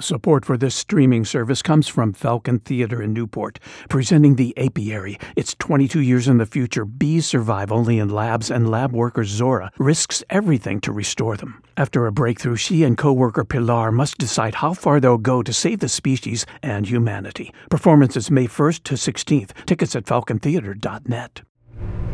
Support for this streaming service comes from Falcon Theater in Newport, presenting The Apiary. It's 22 years in the future. Bees survive only in labs, and lab worker Zora risks everything to restore them. After a breakthrough, she and co-worker Pilar must decide how far they'll go to save the species and humanity. Performances May 1st to 16th. Tickets at falcontheater.net.